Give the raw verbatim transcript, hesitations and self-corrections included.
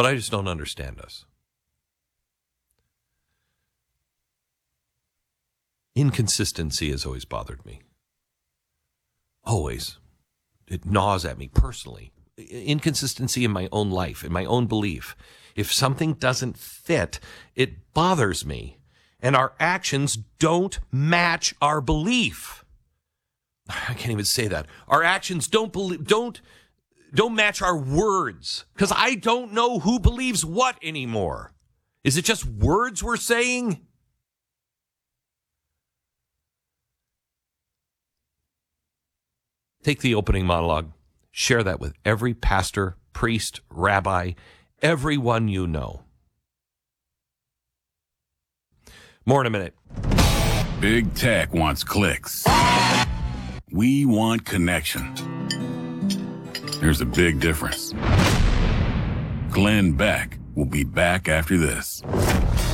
But I just don't understand us. Inconsistency has always bothered me. Always. It gnaws at me personally. Inconsistency in my own life, in my own belief. If something doesn't fit, it bothers me. And our actions don't match our belief. I can't even say that. Our actions don't believe, don't, don't match our words. Because I don't know who believes what anymore. Is it just words we're saying? Take the opening monologue, share that with every pastor, priest, rabbi, everyone you know. More in a minute. Big Tech wants clicks. We want connection. There's a big difference. Glenn Beck will be back after this.